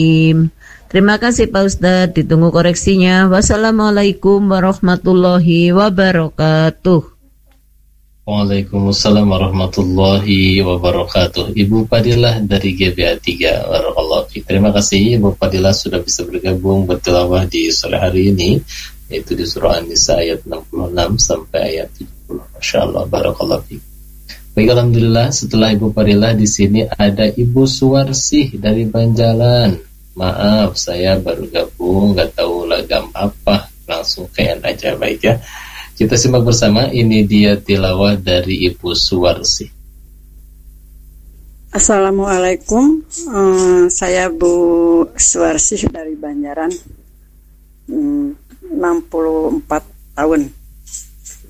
Terima kasih Pak Ustadz, ditunggu koreksinya. Wassalamualaikum warahmatullahi wabarakatuh. Waalaikumsalam warahmatullahi wabarakatuh. Ibu Fadilah dari GBA 3. Barakallahu fiik. Terima kasih Ibu Fadilah sudah bisa bergabung bertilawah di sore hari ini, yaitu di surah An-Nisa ayat 66 sampai ayat 70. Masya Allah, barakallahu fiik. Baik, alhamdulillah. Setelah Ibu Fadilah di sini ada Ibu Suwarsih dari Banjalan. Maaf, saya baru gabung, nggak tahu lagam apa. Langsung kayak aja, baik ya. Kita simak bersama, ini dia tilawah dari Ibu Suwarsih. Assalamualaikum, saya Bu Suwarsih dari Banjaran, 64 tahun.